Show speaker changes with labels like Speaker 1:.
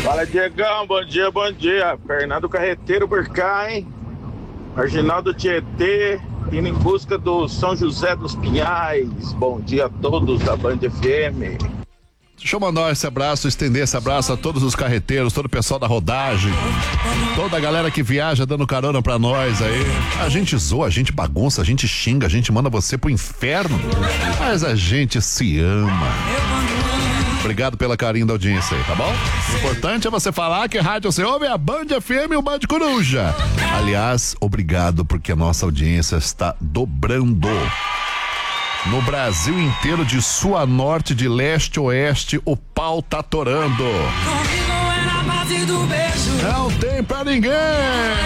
Speaker 1: Fala, Diegão, bom dia, bom dia. Fernando Carreteiro por cá, hein? Marginal do Tietê, indo em busca do São José dos Pinhais. Bom dia a todos da Band FM.
Speaker 2: Deixa eu mandar esse abraço, estender esse abraço a todos os carreteiros, todo o pessoal da rodagem, toda a galera que viaja dando carona pra nós aí. A gente zoa, a gente bagunça, a gente xinga, a gente manda você pro inferno, mas a gente se ama. Obrigado pela carinho da audiência aí, tá bom? O importante é você falar que rádio você ouve é a Band FM e o Band Coruja. Aliás, obrigado porque a nossa audiência está dobrando. No Brasil inteiro, de sul a norte, de leste a oeste, o pau tá torando. Não tem pra ninguém.